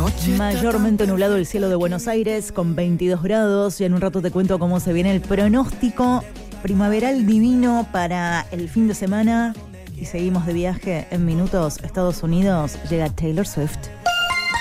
Mayormente nublado el cielo de Buenos Aires con 22 grados. Y en un rato te cuento cómo se viene el pronóstico primaveral divino para el fin de semana. Y seguimos de viaje en minutos. Estados Unidos, llega Taylor Swift.